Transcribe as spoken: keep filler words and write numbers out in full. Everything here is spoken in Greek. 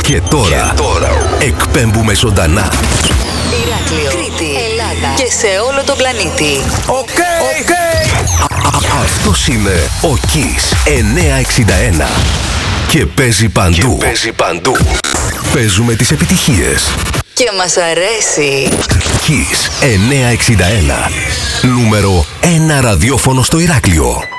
Και τώρα, και τώρα εκπέμπουμε ζωντανά Ηράκλειο, Κρήτη, Ελλάδα και σε όλο τον πλανήτη. Οκ, οκ. Αυτός είναι ο Kiss εννιακόσια εξήντα ένα. Και παίζει παντού. Και παίζει παντού. Παίζουμε τις επιτυχίες. Και μας αρέσει. Kiss εννιακόσια εξήντα ένα. Νούμερο ένα ραδιόφωνο στο Ηράκλειο.